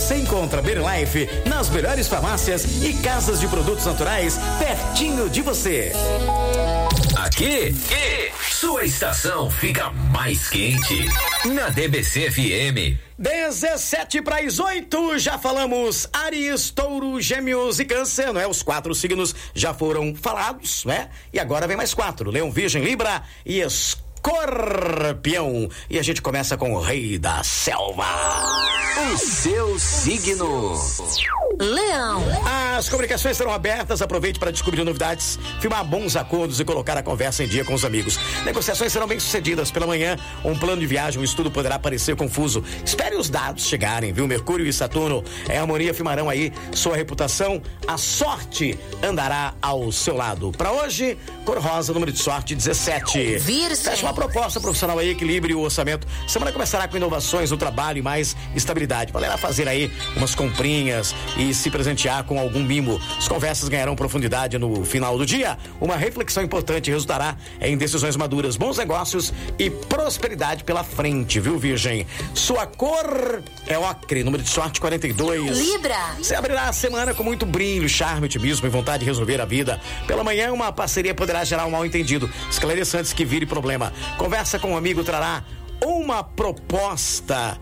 você encontra Berlife nas melhores farmácias e casas de produtos naturais pertinho de você. Aqui, sua estação fica mais quente. Na DBC FM. 17:08, já falamos Áries, Touro, Gêmeos e Câncer, não é? Os 4 signos já foram falados, né? E agora vem mais 4, Leão, Virgem, Libra e Escorpião. E a gente começa com o Rei da Selva. O seu signo. Leão. As comunicações serão abertas, aproveite para descobrir novidades, firmar bons acordos e colocar a conversa em dia com os amigos. Negociações serão bem sucedidas. Pela manhã, um plano de viagem, um estudo poderá parecer confuso. Espere os dados chegarem, viu? Mercúrio e Saturno em harmonia firmarão aí sua reputação. A sorte andará ao seu lado. Para hoje, cor rosa, número de sorte 17. Fecha uma proposta profissional aí, equilibre o orçamento. Semana começará com inovações no trabalho e mais estabilidade. Valerá fazer aí umas comprinhas e se presentear com algum mimo. As conversas ganharão profundidade no final do dia. Uma reflexão importante resultará em decisões maduras, bons negócios e prosperidade pela frente, viu, Virgem? Sua cor é ocre, número de sorte 42. Libra. Você abrirá a semana com muito brilho, charme, otimismo e vontade de resolver a vida. Pela manhã, uma parceria poderá gerar um mal-entendido. Esclareça antes que vire problema. Conversa com um amigo trará uma proposta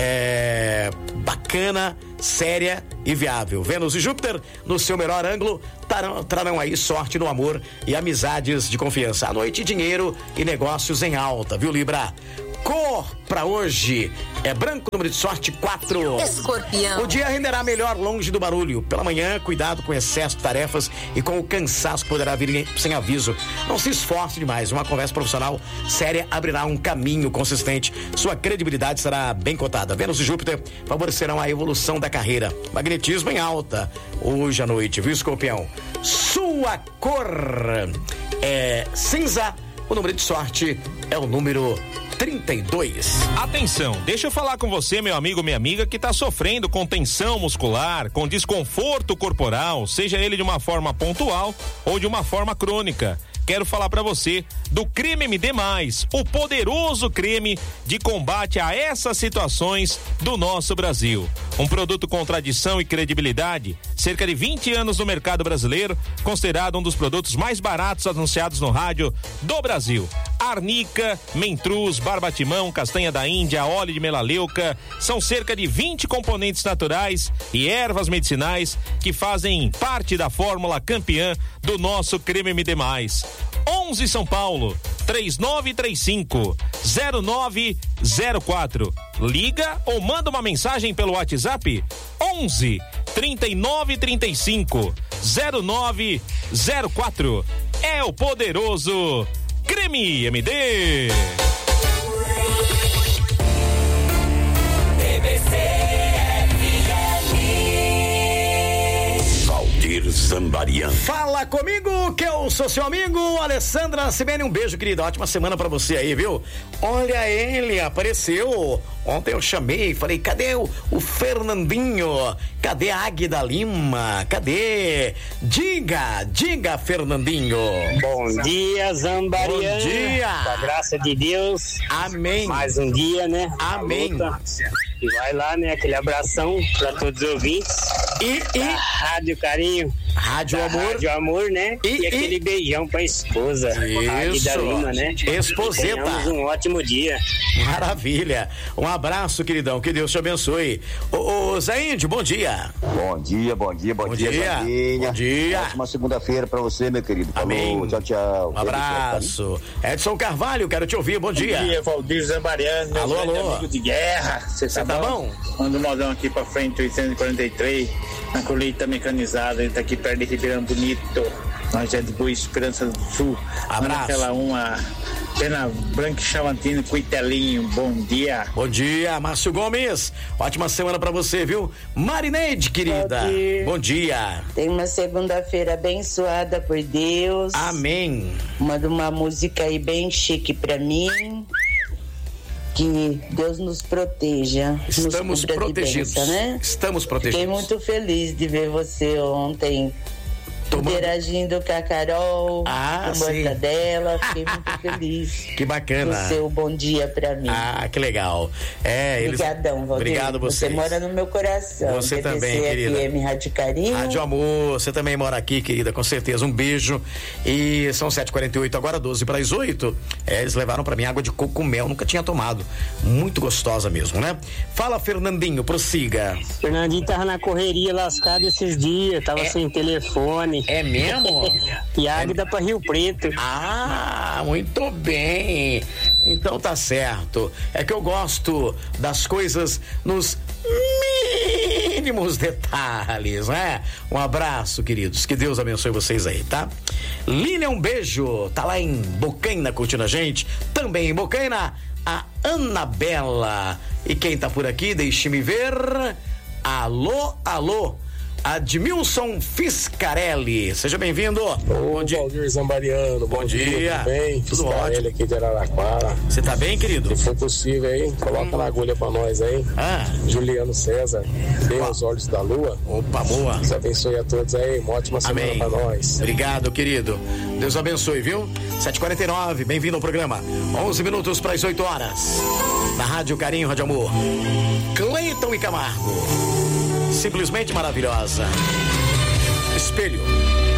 bacana, séria e viável. Vênus e Júpiter, no seu melhor ângulo, trarão aí sorte no amor e amizades de confiança. À noite, dinheiro e negócios em alta, viu, Libra? Cor pra hoje é branco, número de sorte 4. Escorpião. O dia renderá melhor longe do barulho. Pela manhã, cuidado com o excesso de tarefas e com o cansaço que poderá vir sem aviso. Não se esforce demais. Uma conversa profissional séria abrirá um caminho consistente. Sua credibilidade será bem cotada. Vênus e Júpiter favorecerão a evolução da carreira. Magnetismo em alta hoje à noite, viu, Escorpião? Sua cor é cinza. O número de sorte é o número 32. Atenção, deixa eu falar com você, meu amigo, minha amiga, que tá sofrendo com tensão muscular, com desconforto corporal, seja ele de uma forma pontual ou de uma forma crônica. Quero falar pra você do Creme MD+, o poderoso creme de combate a essas situações do nosso Brasil. Um produto com tradição e credibilidade, cerca de 20 anos no mercado brasileiro, considerado um dos produtos mais baratos anunciados no rádio do Brasil. Arnica, mentruz, barbatimão, castanha da Índia, óleo de melaleuca, são cerca de 20 componentes naturais e ervas medicinais que fazem parte da fórmula campeã do nosso Creme MD+. 11 São Paulo, 3935-0904. Liga ou manda uma mensagem pelo WhatsApp 11-3935-0904. É o poderoso Creme MD. Zambarian. Fala comigo que eu sou seu amigo Alessandra Cibene, um beijo, querida, ótima semana pra você aí, viu? Olha, ele apareceu ontem, eu chamei, falei, cadê o Fernandinho? Cadê a Águida Lima? Cadê? Diga, Fernandinho. Bom dia, Zambarian. Bom dia. Com a graça de Deus. Amém. Mais um dia, né? Amém. E vai lá, né? Aquele abração pra todos os ouvintes. E Rádio Carinho. Rádio Amor. Rádio Amor, né? E aquele beijão pra esposa. Isso. Águida Lima, né? Esposeta. Tenhamos um ótimo dia. Maravilha. Um abraço, queridão. Que Deus te abençoe. Ô Zé Índio, bom dia. Bom dia, Sandrinha. Bom dia. Ótima segunda-feira pra você, meu querido. Amém. Falou, tchau. Um abraço. Edson Carvalho, quero te ouvir. Bom dia. Bom dia, Valdir Zambariano, meu grande amigo de guerra. Você tá bom? Manda um modão aqui pra frente, 843, na colheita mecanizada, ele tá aqui perto de Ribeirão Bonito. Nós é de Boa Esperança do Sul. Abraço. Aquela uma pena branca e chavantina, cuitelinho. Bom dia. Bom dia, Márcio Gomes. Ótima semana pra você, viu? Marineide, querida. Bom dia. Tem uma segunda-feira abençoada por Deus. Amém. Manda uma música aí bem chique pra mim. Que Deus nos proteja. Estamos protegidos, bênção, né? Estamos protegidos. Fiquei muito feliz de ver você ontem interagindo com a Carol, Ah, com a sim. dela. Fiquei muito feliz. Que bacana. O seu bom dia pra mim. Ah, que legal. Obrigadão, Valdir. Obrigado a você vocês. mora no meu coração. Você DBC também, querida. FM Rádio Carinho. Rádio Amor, você também mora aqui, querida, com certeza. Um beijo. E são 7h48, agora 12:08. Eles levaram pra mim água de coco com mel, nunca tinha tomado. Muito gostosa mesmo, né? Fala, Fernandinho, prossiga. Fernandinho tava na correria lascado esses dias, tava sem telefone. É mesmo? E a água dá pra Rio Preto. Ah, muito bem. Então tá certo. É que eu gosto das coisas nos mínimos detalhes, né? Um abraço, queridos. Que Deus abençoe vocês aí, tá? Lília, um beijo. Tá lá em Bocaina curtindo a gente. Também em Bocaina, a Anabela. E quem tá por aqui, deixe-me ver. Alô, alô. Admilson Fiscarelli, seja bem-vindo. Bom dia, Valdir Zambariano. Bom dia. Tudo bem? Tudo Fiscarelli ótimo. Aqui de Araraquara. Você tá bem, querido? Se for possível aí, coloca na agulha pra nós aí. Juliano César, Deus Olhos da Lua. Opa, boa. Deus abençoe a todos aí. Uma ótima semana pra nós. Obrigado, querido. Deus abençoe, viu? 7h49, bem-vindo ao programa. 11 minutos para as 8 horas. Na Rádio Carinho, Rádio Amor. Cleiton e Camargo. Simplesmente maravilhosa. Espelho.